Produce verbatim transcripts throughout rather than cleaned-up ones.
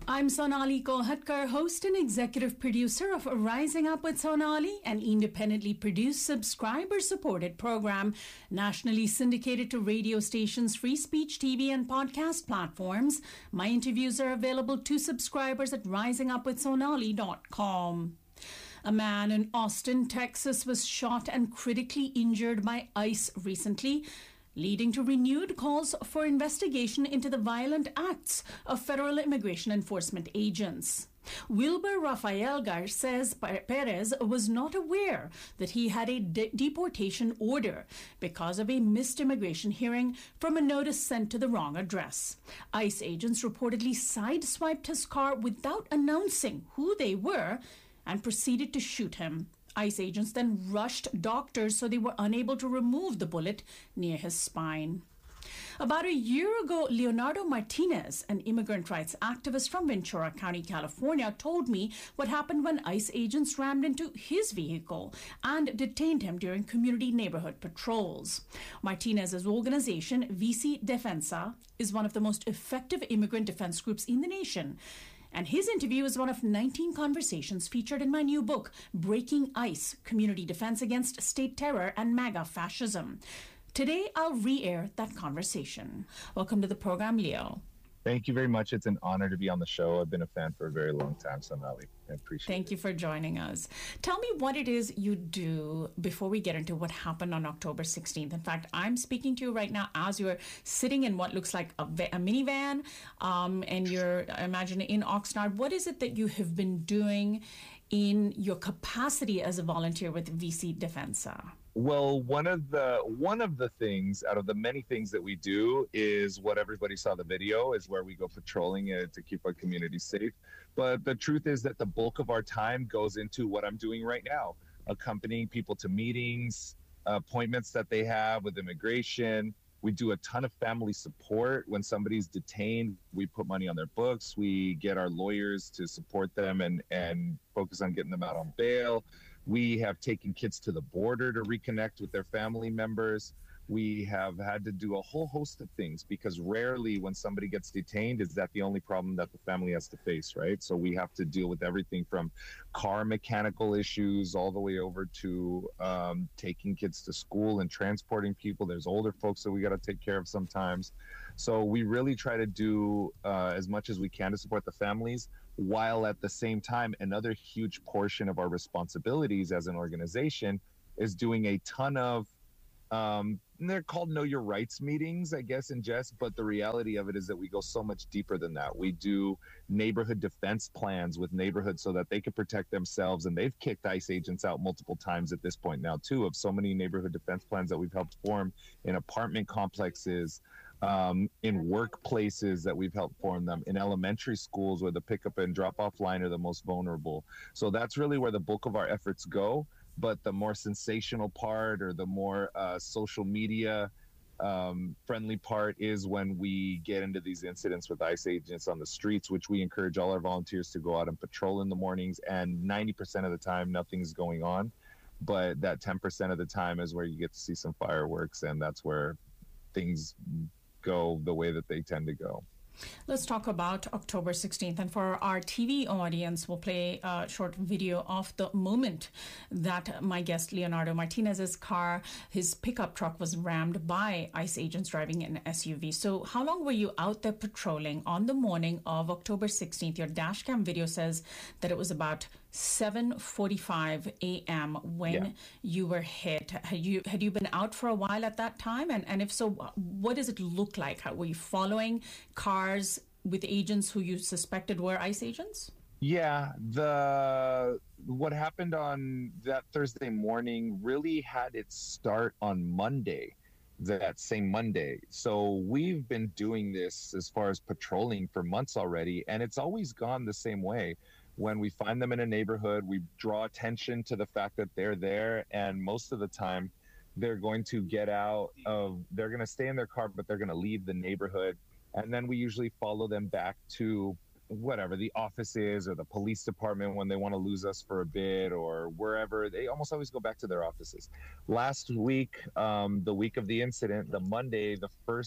I'm Sonali Kolhatkar, host and executive producer of Rising Up with Sonali, an independently produced, subscriber-supported program nationally syndicated to radio stations, free speech, T V, and podcast platforms. My interviews are available to subscribers at rising up with sonali dot com. A man in Austin, Texas was shot and critically injured by ICE recently, leading to renewed calls for investigation into the violent acts of federal immigration enforcement agents. Wilber Rafael Garces Perez was not aware that he had a de- deportation order because of a missed immigration hearing from a notice sent to the wrong address. ICE agents reportedly sideswiped his car without announcing who they were and proceeded to shoot him. ICE agents then rushed doctors so they were unable to remove the bullet near his spine. About a year ago, Leonardo Martinez, an immigrant rights activist from Ventura County, California, told me what happened when ICE agents rammed into his vehicle and detained him during community neighborhood patrols. Martinez's organization, V C Defensa, is one of the most effective immigrant defense groups in the nation. And his interview is one of nineteen conversations featured in my new book, Breaking ICE, Community Defense Against State Terror and MAGA Fascism. Today, I'll re-air that conversation. Welcome to the program, Leo. Thank you very much. It's an honor to be on the show. I've been a fan for a very long time, Sonali. I appreciate Thank it. you for joining us. Tell me what it is you do before we get into what happened on October sixteenth. In fact, I'm speaking to you right now as you're sitting in what looks like a, va- a minivan, um, and you're, I imagine, in Oxnard. What is it that you have been doing in your capacity as a volunteer with V C Defensa? Well, one of the one of the things out of the many things that we do is what everybody saw the video is where we go patrolling uh, to keep our community safe. But the truth is that the bulk of our time goes into what I'm doing right now, accompanying people to meetings, appointments that they have with immigration. We do a ton of family support. When somebody's detained, we put money on their books. We get our lawyers to support them and, and focus on getting them out on bail. We have taken kids to the border to reconnect with their family members. We have had to do a whole host of things because rarely when somebody gets detained is that the only problem that the family has to face, right? So we have to deal with everything from car mechanical issues all the way over to um, taking kids to school and transporting people. There's older folks that we got to take care of sometimes. So we really try to do uh, as much as we can to support the families, while at the same time, another huge portion of our responsibilities as an organization is doing a ton of Um, they're called Know Your Rights meetings, I guess, in jest, but the reality of it is that we go so much deeper than that. We do neighborhood defense plans with neighborhoods so that they can protect themselves, and they've kicked ICE agents out multiple times at this point now, too, of so many neighborhood defense plans that we've helped form in apartment complexes, um, in workplaces that we've helped form them, in elementary schools where the pickup and drop-off line are the most vulnerable. So that's really where the bulk of our efforts go. But the more sensational part or the more uh, social media um, friendly part is when we get into these incidents with ICE agents on the streets, which we encourage all our volunteers to go out and patrol in the mornings. And ninety percent of the time, nothing's going on. But that ten percent of the time is where you get to see some fireworks. And that's where things go the way that they tend to go. Let's talk about October sixteenth. And for our T V audience, we'll play a short video of the moment that my guest Leonardo Martinez's car, his pickup truck, was rammed by ICE agents driving an S U V. So how long were you out there patrolling on the morning of October sixteenth? Your dash cam video says that it was about seven forty-five a.m. when yeah. you were hit. Had you had you been out for a while at that time? And, and if so, what does it look like? How, were you following cars with agents who you suspected were ICE agents? Yeah, the what happened on that Thursday morning really had its start on Monday, that same Monday. So we've been doing this as far as patrolling for months already, and it's always gone the same way. When we find them in a neighborhood, we draw attention to the fact that they're there, and most of the time they're going to get out of, they're going to stay in their car, but they're going to leave the neighborhood. And then we usually follow them back to whatever the office is or the police department when they want to lose us for a bit or wherever. They almost always go back to their offices. Last week, um, the week of the incident, the Monday, the first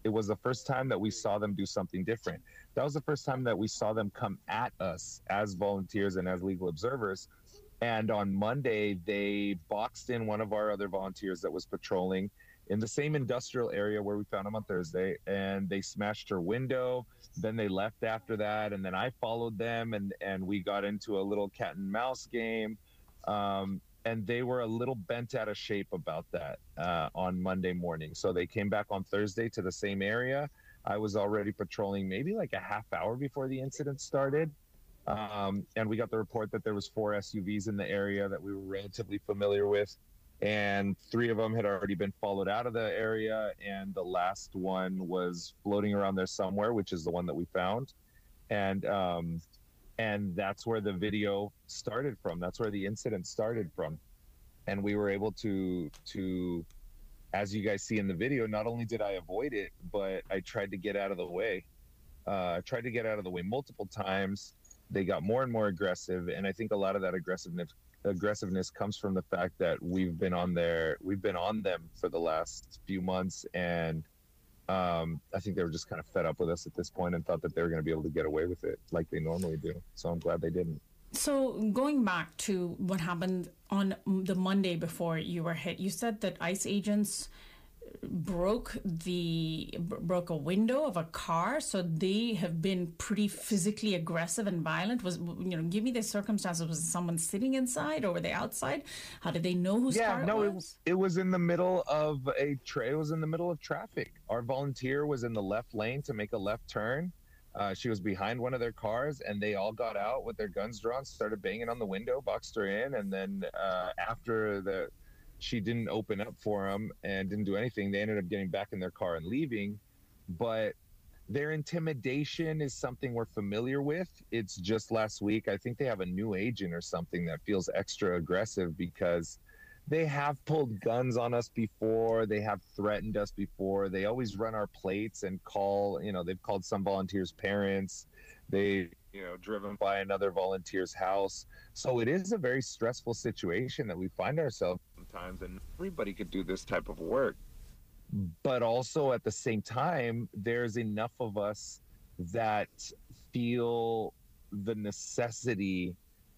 It was the first time that we saw them do something different. That was the first time that we saw them come at us as volunteers and as legal observers. And on Monday, they boxed in one of our other volunteers that was patrolling in the same industrial area where we found him on Thursday, and they smashed her window. Then they left after that, and then I followed them, and, and we got into a little cat and mouse game. Um, and they were a little bent out of shape about that uh, on Monday morning. So they came back on Thursday to the same area. I was already patrolling maybe like a half hour before the incident started. Um, and we got the report that there was four S U Vs in the area that we were relatively familiar with. And three of them had already been followed out of the area. And the last one was floating around there somewhere, which is the one that we found. And, um, And that's where the video started from. That's where the incident started from. And we were able to, to, as you guys see in the video, not only did I avoid it, but I tried to get out of the way. Uh, I tried to get out of the way multiple times. They got more and more aggressive. And I think a lot of that aggressiveness aggressiveness comes from the fact that we've been on there, we've been on them for the last few months. And Um, I think they were just kind of fed up with us at this point and thought that they were going to be able to get away with it like they normally do. So I'm glad they didn't. So going back to what happened on the Monday before you were hit, you said that ICE agents broke the broke a window of a car, so they have been pretty physically aggressive and violent. Was you know, give me the circumstances. Was someone sitting inside or were they outside? How did they know whose yeah, car no, it was? It, it was in the middle of a tra- it was in the middle of traffic. Our volunteer was in the left lane to make a left turn. Uh, she was behind one of their cars, and they all got out with their guns drawn, started banging on the window, boxed her in, and then uh, after the she didn't open up for them and didn't do anything, they ended up getting back in their car and leaving. But their intimidation is something we're familiar with. It's just last week, I think they have a new agent or something that feels extra aggressive because they have pulled guns on us before. They have threatened us before. They always run our plates and call, you know, they've called some volunteers' parents. They, you know, driven by another volunteer's house. So it is a very stressful situation that we find ourselves sometimes, and everybody could do this type of work. But also at the same time, there's enough of us that feel the necessity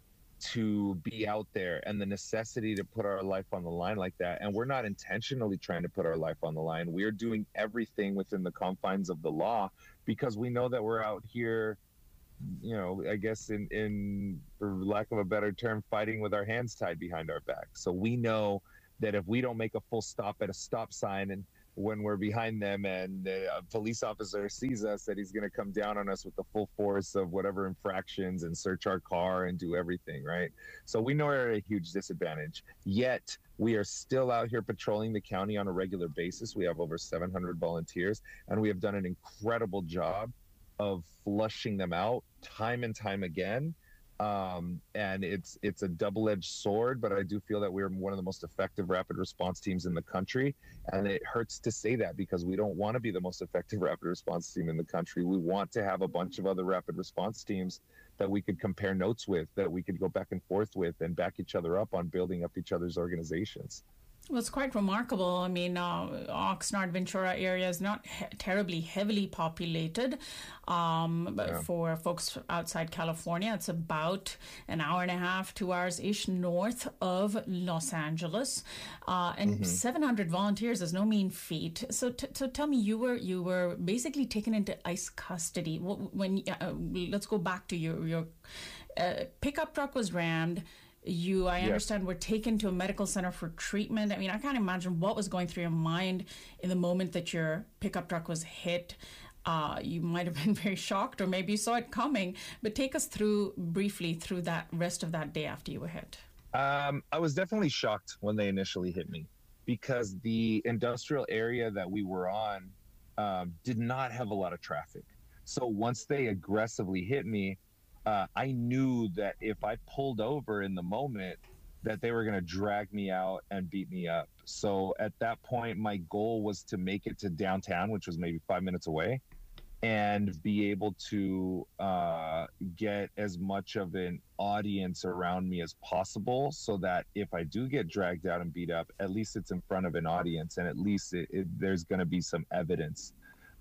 to be out there and the necessity to put our life on the line like that. And we're not intentionally trying to put our life on the line. We're doing everything within the confines of the law because we know that we're out here, you know, I guess in, in for lack of a better term, fighting with our hands tied behind our back. So we know that if we don't make a full stop at a stop sign and when we're behind them and a police officer sees us, that he's going to come down on us with the full force of whatever infractions and search our car and do everything, right? So we know we're at a huge disadvantage. Yet we are still out here patrolling the county on a regular basis. We have over seven hundred volunteers, and we have done an incredible job of flushing them out time and time again. Um, and it's it's a double-edged sword, but I do feel that we're one of the most effective rapid response teams in the country. And it hurts to say that because we don't want to be the most effective rapid response team in the country. We want to have a bunch of other rapid response teams that we could compare notes with, that we could go back and forth with and back each other up on building up each other's organizations. Well, it's quite remarkable. I mean, uh, Oxnard, Ventura area is not he- terribly heavily populated. Um, but Yeah. for folks outside California, it's about an hour and a half, two hours-ish north of Los Angeles. Uh, and Mm-hmm. seven hundred volunteers is no mean feat. So, t- so tell me, you were you were basically taken into ICE custody. When uh, let's go back to your your uh, pickup truck was rammed. You, I Yes. understand, were taken to a medical center for treatment. I mean, I can't imagine what was going through your mind in the moment that your pickup truck was hit. Uh, you might have been very shocked, or maybe you saw it coming. But take us through briefly through that rest of that day after you were hit. Um, I was definitely shocked when they initially hit me because the industrial area that we were on um, did not have a lot of traffic. So once they aggressively hit me, uh, I knew that if I pulled over in the moment, that they were going to drag me out and beat me up. So at that point, my goal was to make it to downtown, which was maybe five minutes away, and be able to uh, get as much of an audience around me as possible so that if I do get dragged out and beat up, at least it's in front of an audience and at least it, it, there's going to be some evidence.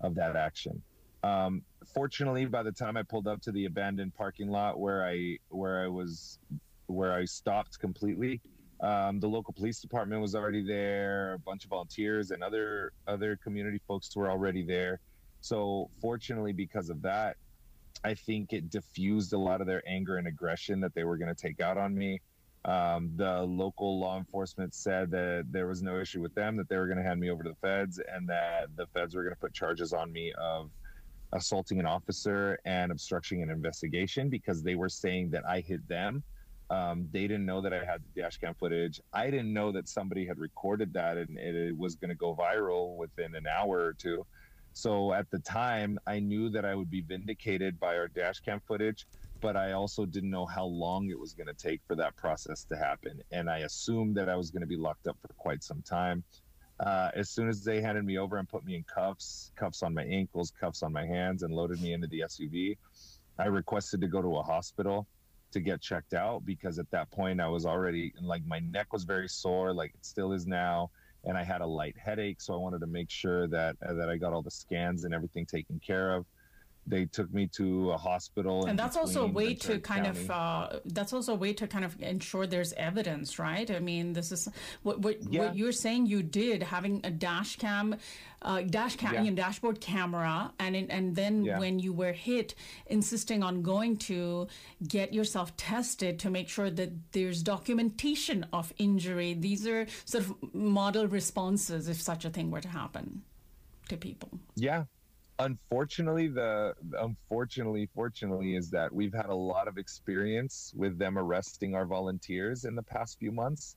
of that action. Um, fortunately, by the time I pulled up to the abandoned parking lot where I where I was where I stopped completely, um, the local police department was already there. A bunch of volunteers and other other community folks were already there. So fortunately, because of that, I think it diffused a lot of their anger and aggression that they were going to take out on me. Um, the local law enforcement said that there was no issue with them, that they were going to hand me over to the feds, and that the feds were going to put charges on me of assaulting an officer and obstructing an investigation because they were saying that I hit them. Um, they didn't know that I had the dash cam footage. I didn't know that somebody had recorded that and it, it was going to go viral within an hour or two. So at the time, I knew that I would be vindicated by our dash cam footage, but I also didn't know how long it was going to take for that process to happen. And I assumed that I was going to be locked up for quite some time. Uh, as soon as they handed me over and put me in cuffs, cuffs on my ankles, cuffs on my hands, and loaded me into the S U V, I requested to go to a hospital to get checked out because at that point I was already, like, my neck was very sore, like it still is now. And I had a light headache, so I wanted to make sure that uh, that I got all the scans and everything taken care of. They took me to a hospital, and that's also a way to kind County. of uh, that's also a way to kind of ensure there's evidence, right? I mean, this is what what, Yeah. what you're saying you did, having a dash cam, uh, dash cam, Yeah. you know, dashboard camera, and in, and then Yeah. when you were hit, insisting on going to get yourself tested to make sure that there's documentation of injury. These are sort of model responses if such a thing were to happen to people. Yeah. Unfortunately, the unfortunately, fortunately, is that we've had a lot of experience with them arresting our volunteers in the past few months.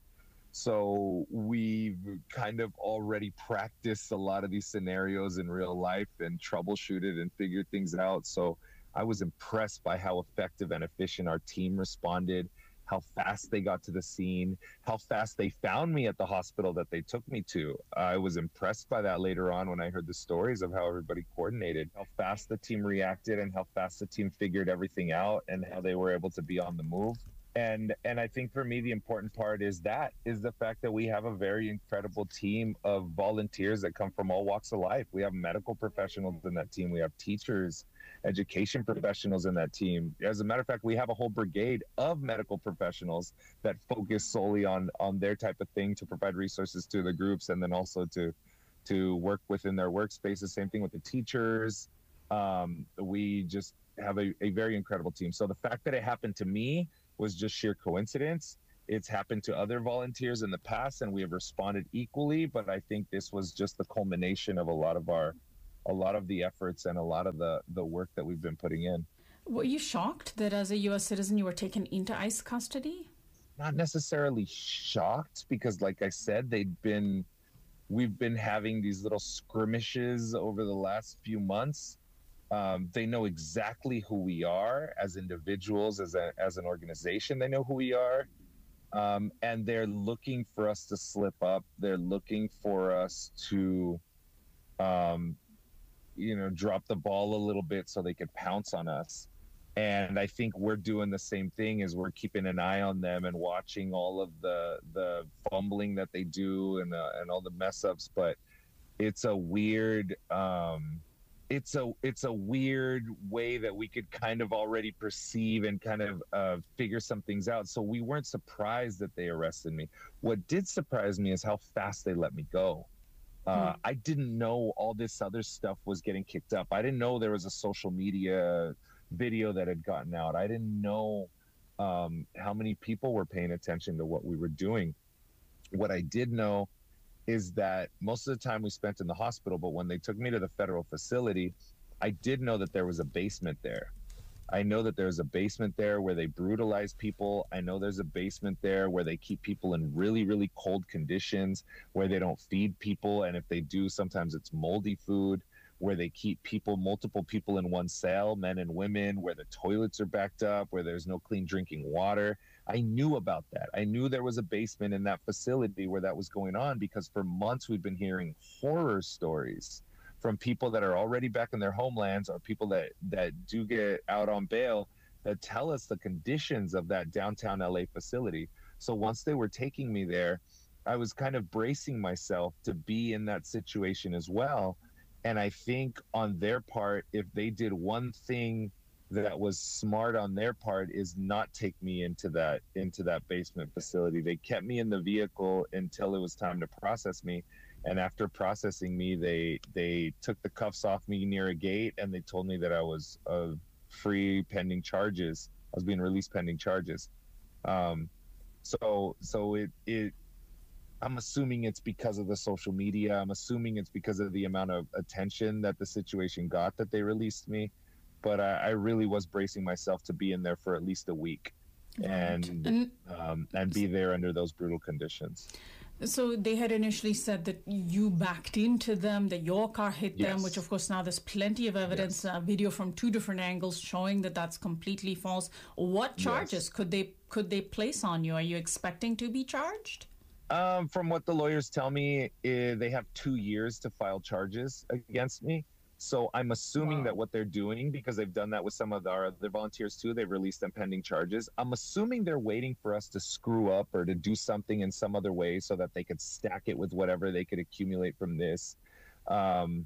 So we've kind of already practiced a lot of these scenarios in real life and troubleshooted and figured things out. So I was impressed by how effective and efficient our team responded, how fast they got to the scene, how fast they found me at the hospital that they took me to. I was impressed by that later on when I heard the stories of how everybody coordinated, how fast the team reacted and how fast the team figured everything out and how they were able to be on the move. And and I think for me, the important part is that is the fact that we have a very incredible team of volunteers that come from all walks of life. We have medical professionals in that team. We have teachers, education professionals in that team. As a matter of fact, we have a whole brigade of medical professionals that focus solely on on their type of thing to provide resources to the groups and then also to to work within their workspaces. Same thing with the teachers. Um, we just have a, a very incredible team. So the fact that it happened to me was just sheer coincidence. It's happened to other volunteers in the past and we have responded equally, but I think this was just the culmination of a lot of our a lot of the efforts and a lot of the, the work that we've been putting in. Were you shocked that as a U S citizen you were taken into ICE custody? Not necessarily shocked because, like I said, they'd been, we've been having these little skirmishes over the last few months. Um, they know exactly who we are as individuals, as a, as an organization. They know who we are. Um, and they're looking for us to slip up. They're looking for us to, um, you know, drop the ball a little bit so they could pounce on us. And I think we're doing the same thing as we're keeping an eye on them and watching all of the the fumbling that they do and uh, and all the mess ups. But it's a weird, um, it's a it's a weird way that we could kind of already perceive and kind of uh, figure some things out. So we weren't surprised that they arrested me. What did surprise me is how fast they let me go. Uh, I didn't know all this other stuff was getting kicked up. I didn't know there was a social media video that had gotten out. I didn't know um, how many people were paying attention to what we were doing. What I did know is that most of the time we spent in the hospital, but when they took me to the federal facility, I did know that there was a basement there. I know that there's a basement there where they brutalize people. I know there's a basement there where they keep people in really, really cold conditions, where they don't feed people. And if they do, sometimes it's moldy food, where they keep people, multiple people in one cell, men and women, where the toilets are backed up, where there's no clean drinking water. I knew about that. I knew there was a basement in that facility where that was going on because for months we've been hearing horror stories from people that are already back in their homelands or people that, that do get out on bail that tell us the conditions of that downtown L A facility. So once they were taking me there, I was kind of bracing myself to be in that situation as well. And I think on their part, if they did one thing that was smart on their part, is not take me into that into that basement facility. They kept me in the vehicle until it was time to process me. And after processing me, they they took the cuffs off me near a gate, and they told me that I was uh, free pending charges. I was being released pending charges. Um, so so it it I'm assuming it's because of the social media. I'm assuming it's because of the amount of attention that the situation got that they released me. But I, I really was bracing myself to be in there for at least a week, right. and and, um, and be there under those brutal conditions. So they had initially said that you backed into them, that your car hit yes. them, which of course now there's plenty of evidence, yes. uh, video from two different angles showing that that's completely false. What charges yes. could they could they place on you? Are you expecting to be charged? Um, from what the lawyers tell me, eh, they have two years to file charges against me. So I'm assuming wow. that what they're doing, because they've done that with some of our other volunteers too, they've released them pending charges. I'm assuming they're waiting for us to screw up or to do something in some other way so that they could stack it with whatever they could accumulate from this. Um,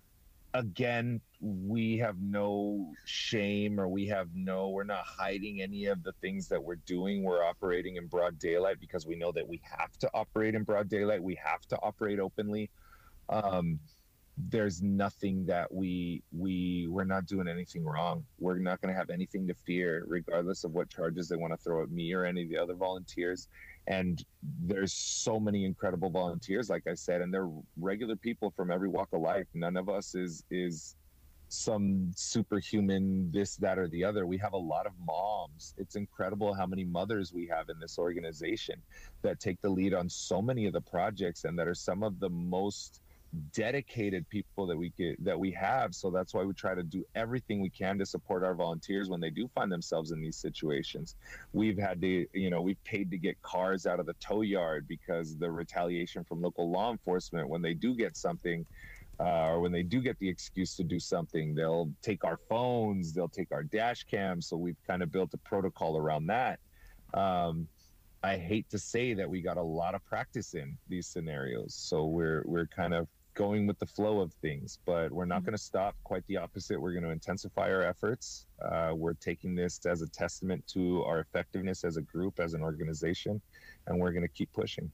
again, we have no shame, or we have no, we're not hiding any of the things that we're doing. We're operating in broad daylight because we know that we have to operate in broad daylight. We have to operate openly. Um, there's nothing that we we we're not doing anything wrong. We're not going to have anything to fear, regardless of what charges they want to throw at me or any of the other volunteers. And there's so many incredible volunteers, like I said, and they're regular people from every walk of life. None of us is is some superhuman this, that, or the other. We have a lot of moms. It's incredible how many mothers we have in this organization that take the lead on so many of the projects, and that are some of the most dedicated people that we get that we have. So that's why we try to do everything we can to support our volunteers when they do find themselves in these situations. We've had to, you know, we've paid to get cars out of the tow yard because the retaliation from local law enforcement, when they do get something, uh, or when they do get the excuse to do something, they'll take our phones, they'll take our dash cams. So we've kind of built a protocol around that. Um, I hate to say that we got a lot of practice in these scenarios. So we're we're kind of going with the flow of things, but we're not mm-hmm. going to stop. Quite the opposite. We're going to intensify our efforts. Uh, we're taking this as a testament to our effectiveness as a group, as an organization, and we're going to keep pushing.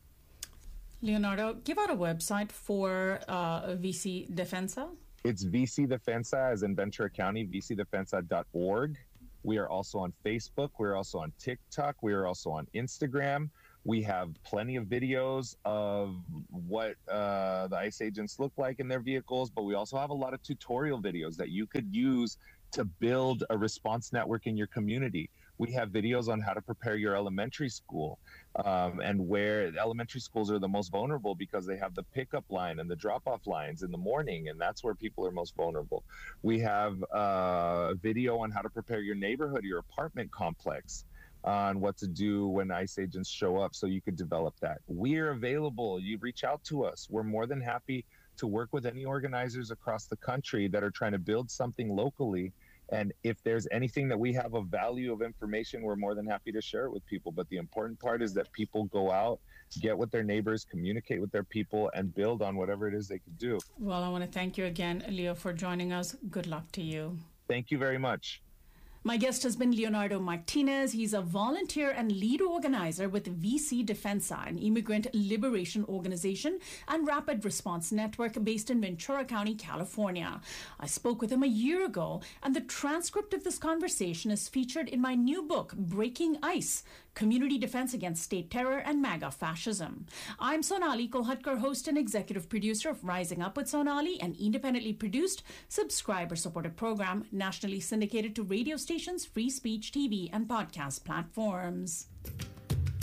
Leonardo, give out a website for uh, V C Defensa. It's V C Defensa, as in Ventura County, v c defensa dot org. We are also on Facebook. We're also on TikTok. We are also on Instagram. We have plenty of videos of what uh, the ICE agents look like in their vehicles, but we also have a lot of tutorial videos that you could use to build a response network in your community. We have videos on how to prepare your elementary school, um, and where elementary schools are the most vulnerable because they have the pickup line and the drop-off lines in the morning, and that's where people are most vulnerable. We have uh, a video on how to prepare your neighborhood, your apartment complex, on what to do when ICE agents show up, so you could develop that. We're available. You reach out to us. We're more than happy to work with any organizers across the country that are trying to build something locally. And if there's anything that we have of value of information, we're more than happy to share it with people. But the important part is that people go out, get with their neighbors, communicate with their people, and build on whatever it is they can do. Well, I want to thank you again, Leo, for joining us. Good luck to you. Thank you very much. My guest has been Leonardo Martinez. He's a volunteer and lead organizer with V C Defensa, an immigrant liberation organization and rapid response network based in Ventura County, California. I spoke with him a year ago, and the transcript of this conversation is featured in my new book, Breaking ICE: Community Defense Against State Terror and MAGA Fascism. I'm Sonali Kolhatkar, host and executive producer of Rising Up with Sonali, an independently produced, subscriber-supported program nationally syndicated to radio stations, free speech, T V, and podcast platforms.